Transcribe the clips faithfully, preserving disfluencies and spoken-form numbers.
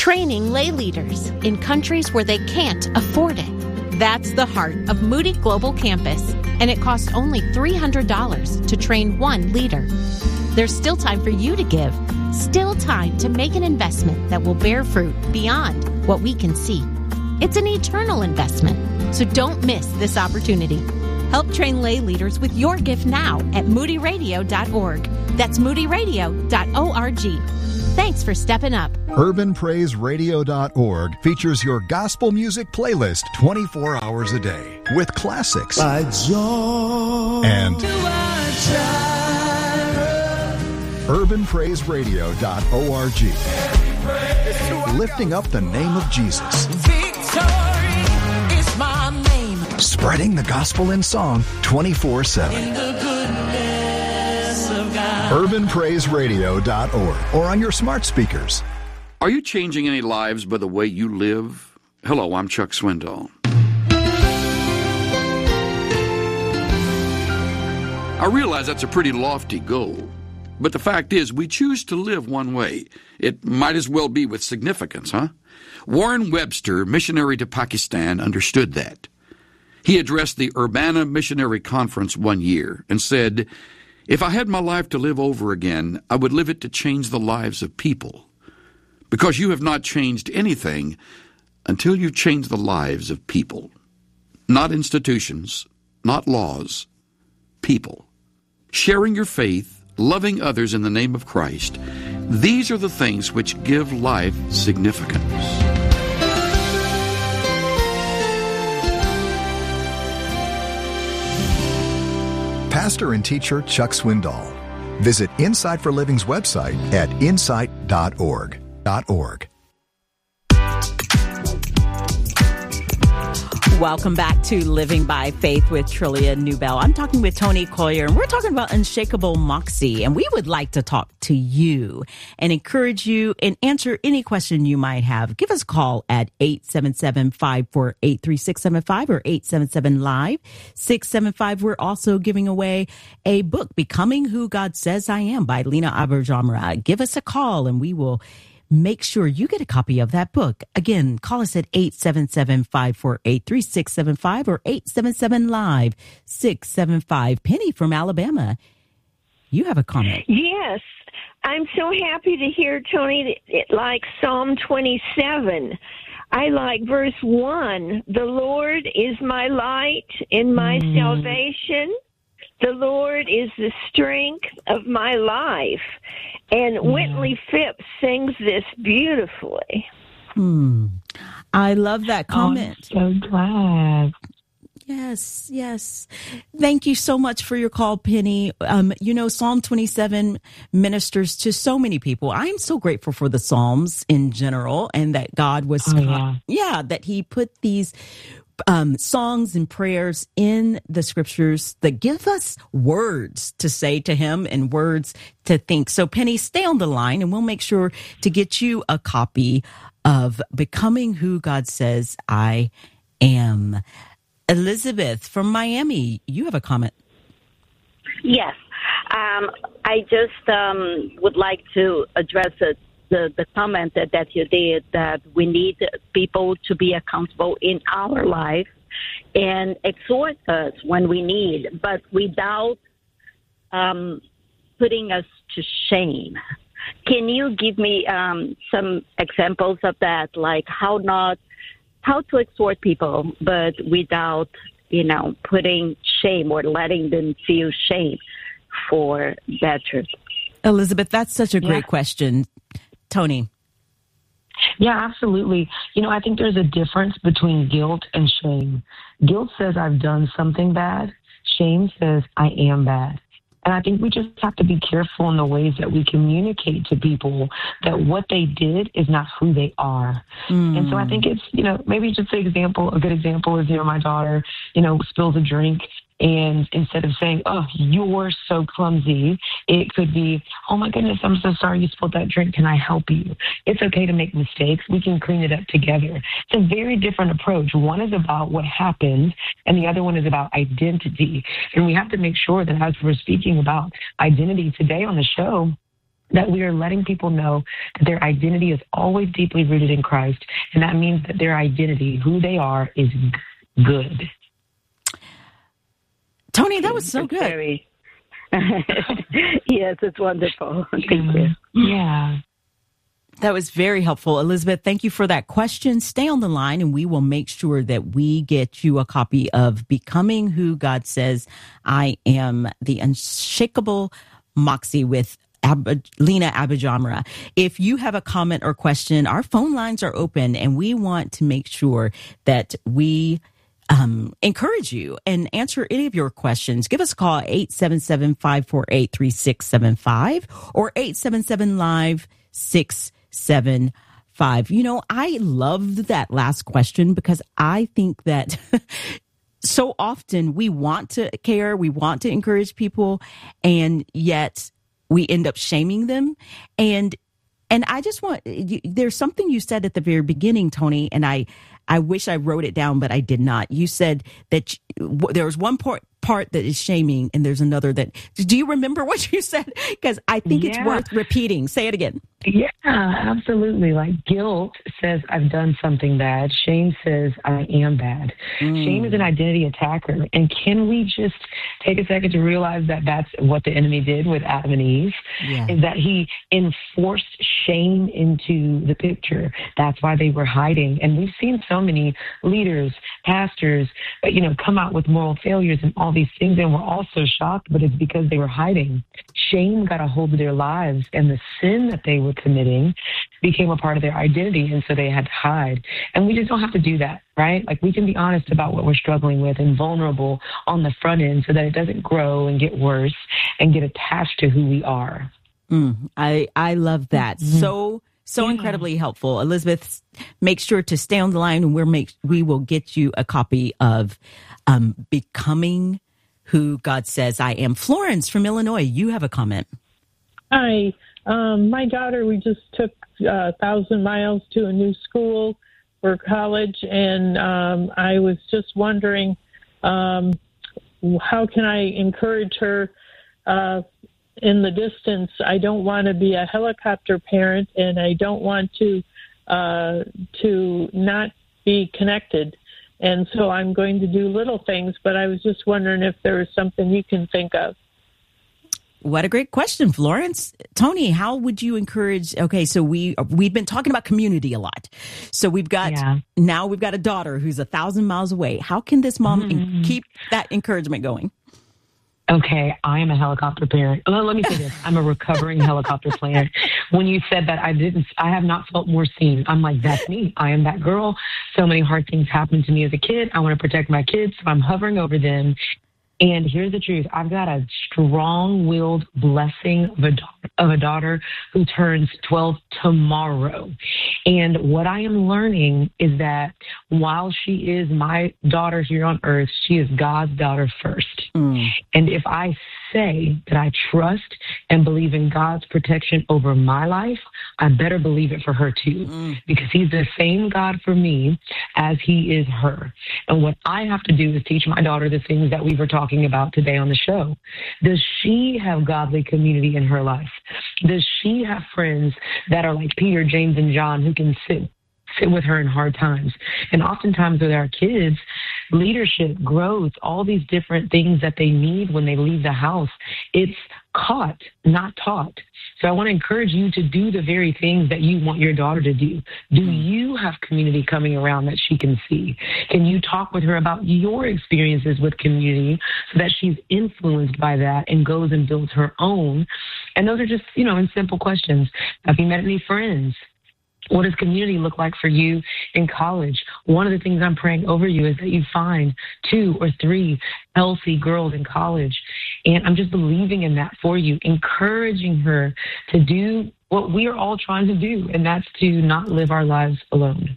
training lay leaders in countries where they can't afford it. That's the heart of Moody Global Campus, and it costs only three hundred dollars to train one leader. There's still time for you to give, still time to make an investment that will bear fruit beyond what we can see. It's an eternal investment, so don't miss this opportunity. Help train lay leaders with your gift now at moody radio dot org. That's moody radio dot org. Thanks for stepping up. urban praise radio dot org features your gospel music playlist twenty-four hours a day with classics By joy and urban praise radio dot org, lifting up the name of Jesus. victory is my name. Spreading the gospel in song twenty-four seven. In the goodness of God. urban praise radio dot org or on your smart speakers. Are you changing any lives by the way you live? Hello, I'm Chuck Swindoll. I realize that's a pretty lofty goal, but the fact is we choose to live one way. It might as well be with significance, huh? Warren Webster, missionary to Pakistan, understood that. He addressed the Urbana Missionary Conference one year and said, "If I had my life to live over again, I would live it to change the lives of people. Because you have not changed anything until you've changed the lives of people. Not institutions, not laws, people. Sharing your faith, loving others in the name of Christ, these are the things which give life significance." Pastor and teacher Chuck Swindoll. Visit Insight for Living's website at insight dot org. .org. Welcome back to Living by Faith with Trillia Newbell. I'm talking with Tony Collier, and we're talking about unshakable moxie. And we would like to talk to you and encourage you and answer any question you might have. Give us a call at eight seven seven, five four eight, three six seven five or eight seven seven, live six seven five. We're also giving away a book, Becoming Who God Says I Am by Lena Aberjamra. Give us a call and we will make sure you get a copy of that book. Again, call us at eight seven seven, five four eight, three six seven five or eight seven seven, live six seven five. Penny from Alabama, you have a comment. Yes. I'm so happy to hear, Tony, that it, like Psalm twenty-seven. I like verse one. The Lord is my light and my mm. salvation. The Lord is the strength of my life. And mm. Whitley Phipps sings this beautifully. Hmm. I love that comment. Oh, I'm so glad. Yes, yes. Thank you so much for your call, Penny. Um, you know, Psalm twenty-seven ministers to so many people. I am so grateful for the Psalms in general, and that God was, oh, yeah. yeah, that he put these Um, songs and prayers in the scriptures that give us words to say to him and words to think. So, Penny, stay on the line and we'll make sure to get you a copy of Becoming Who God Says I Am. Elizabeth from Miami, you have a comment. Yes. Um, I just um, would like to address it. The, the comment that, that you did, that we need people to be accountable in our life and exhort us when we need, but without um, putting us to shame. Can you give me um, some examples of that, like how not, how to exhort people, but without, you know, putting shame or letting them feel shame for that truth? Elizabeth, that's such a great Yeah. question. Tony. Yeah, absolutely. You know, I think there's a difference between guilt and shame. Guilt says I've done something bad. Shame says I am bad. And I think we just have to be careful in the ways that we communicate to people that what they did is not who they are. Mm. And so I think it's, you know, maybe just an example, a good example is, you know, my daughter, you know, spills a drink. And instead of saying, oh, you're so clumsy, it could be, oh, my goodness, I'm so sorry you spilled that drink. Can I help you? It's okay to make mistakes. We can clean it up together. It's a very different approach. One is about what happened, and the other one is about identity. And we have to make sure that as we're speaking about identity today on the show, that we are letting people know that their identity is always deeply rooted in Christ. And that means that their identity, who they are, is good. Tony, that was so It's good. Very, yes, it's wonderful. Thank you. Yeah. That was very helpful. Elizabeth, thank you for that question. Stay on the line and we will make sure that we get you a copy of Becoming Who God Says I Am, The Unshakable Moxie with Ab- Lena Abijamra. If you have a comment or question, our phone lines are open and we want to make sure that we um, encourage you and answer any of your questions. Give us a call, eight seven seven, five four eight, three six seven five or eight seven seven, live six seven five. You know, I loved that last question because I think that so often we want to care, we want to encourage people, and yet we end up shaming them. And and I just want, there's something you said at the very beginning, Tony, and I I wish I wrote it down, but I did not. You said that there was one part part that is shaming and there's another that, do you remember what you said? Because I think Yeah. it's worth repeating. Say it again. Yeah, absolutely. Like guilt says I've done something bad. Shame says I am bad. Mm. Shame is an identity attacker. And can we just take a second to realize that that's what the enemy did with Adam and Eve? Yeah. Is that he enforced shame into the picture. That's why they were hiding. And we've seen so many leaders, pastors, you know, come out with moral failures and all these things. And we're all so shocked, but it's because they were hiding. Shame got a hold of their lives, and the sin that they were committing became a part of their identity, and so they had to hide. And we just don't have to do that, right? Like, we can be honest about what we're struggling with and vulnerable on the front end so that it doesn't grow and get worse and get attached to who we are. Mm, I, I love that. Mm-hmm. So, so yeah. incredibly helpful. Elizabeth, make sure to stay on the line, and we're make, we will get you a copy of um, Becoming Who God Says I Am. Florence from Illinois, you have a comment. Hi. Um, my daughter, we just took a uh, thousand miles to a new school for college, and um, I was just wondering, um, how can I encourage her uh, in the distance? I don't want to be a helicopter parent, and I don't want to uh, to not be connected. And so I'm going to do little things, but I was just wondering if there was something you can think of. What a great question, Florence. Tony, how would you encourage? Okay, so we we've been talking about community a lot. So we've got yeah. now we've got a daughter who's a thousand miles away. How can this mom mm-hmm. keep that encouragement going? Okay, I am a helicopter parent. Well, let me say this. I'm a recovering helicopter parent. When you said that, I didn't, I have not felt more seen. I'm like, that's me. I am that girl. So many hard things happened to me as a kid. I want to protect my kids, so I'm hovering over them. And here's the truth. I've got a strong-willed blessing of a, daughter, of a daughter who turns twelve tomorrow. And what I am learning is that while she is my daughter here on earth, she is God's daughter first. Mm. And if I say that I trust and believe in God's protection over my life, I better believe it for her too. Mm. Because he's the same God for me as he is her. And what I have to do is teach my daughter the things that we were talking about today on the show. Does she have godly community in her life? Does she have friends that are like Peter, James, and John who can sit sit with her in hard times? And oftentimes with our kids, leadership, growth, all these different things that they need when they leave the house, it's caught, not taught. So I want to encourage you to do the very things that you want your daughter to do. Do you have community coming around that she can see? Can you talk with her about your experiences with community so that she's influenced by that and goes and builds her own? And those are just, you know, in simple questions. Have you met any friends? What does community look like for you in college? One of the things I'm praying over you is that you find two or three healthy girls in college. And I'm just believing in that for you, encouraging her to do what we are all trying to do, and that's to not live our lives alone.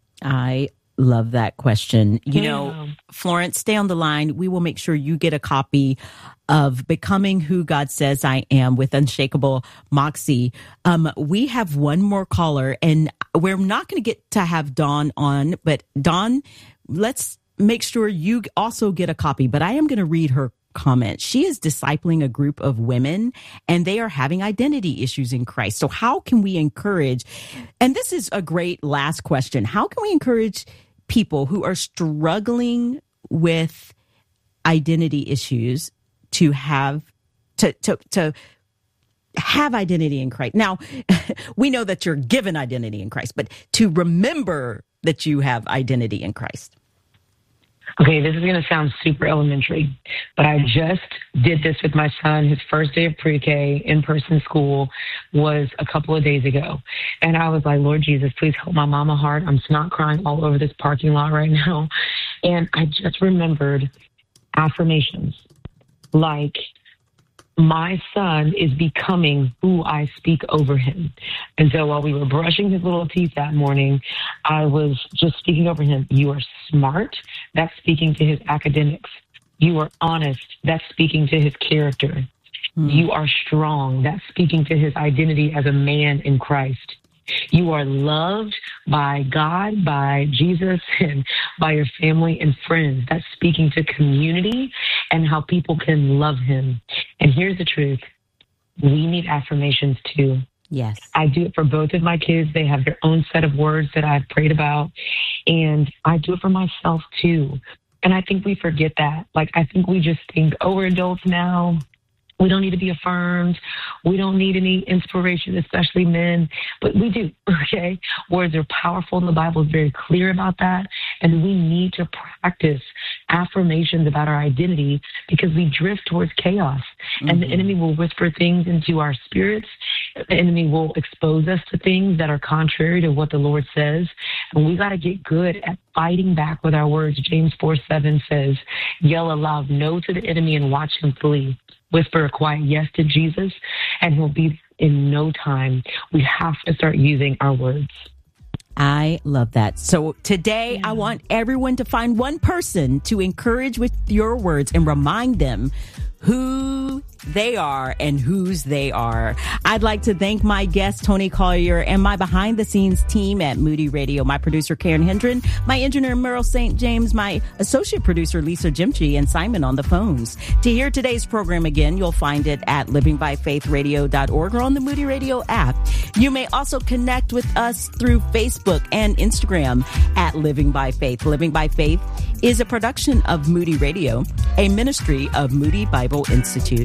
I love that question. You know, Florence, stay on the line. We will make sure you get a copy of Becoming Who God Says I Am with Unshakable Moxie. Um, we have one more caller, and we're not going to get to have Dawn on, but Dawn, let's make sure you also get a copy. But I am going to read her comment. She is discipling a group of women and they are having identity issues in Christ. So how can we encourage, and this is a great last question, how can we encourage people who are struggling with identity issues to have, to, to, to, have identity in Christ? Now, we know that you're given identity in Christ, but to remember that you have identity in Christ. Okay, this is going to sound super elementary, but I just did this with my son. His first day of pre-K in-person school was a couple of days ago. And I was like, Lord Jesus, please help my mama heart. I'm snot crying all over this parking lot right now. And I just remembered affirmations like, my son is becoming who I speak over him. And so while we were brushing his little teeth that morning, I was just speaking over him. You are smart. That's speaking to his academics. You are honest. That's speaking to his character. Mm. You are strong. That's speaking to his identity as a man in Christ. You are loved by God, by Jesus, and by your family and friends. That's speaking to community and how people can love him. And here's the truth. We need affirmations too. Yes. I do it for both of my kids. They have their own set of words that I've prayed about. And I do it for myself too. And I think we forget that. Like, I think we just think, oh, we're adults now. We don't need to be affirmed. We don't need any inspiration, especially men. But we do, okay? Words are powerful, and the Bible is very clear about that. And we need to practice affirmations about our identity because we drift towards chaos. Mm-hmm. And the enemy will whisper things into our spirits. The enemy will expose us to things that are contrary to what the Lord says. And we got to get good at fighting back with our words. James four seven says, yell aloud no to the enemy and watch him flee. Whisper a quiet yes to Jesus, and he'll be in no time. We have to start using our words. I love that. So today, yeah. I want everyone to find one person to encourage with your words and remind them who they are and whose they are. I'd like to thank my guest, Tony Collier, and my behind-the-scenes team at Moody Radio, my producer, Karen Hendren, my engineer, Merle Saint James, my associate producer, Lisa Jimchi, and Simon on the phones. To hear today's program again, you'll find it at living by faith radio dot org or on the Moody Radio app. You may also connect with us through Facebook and Instagram at Living by Faith. Living by Faith is a production of Moody Radio, a ministry of Moody Bible Institute.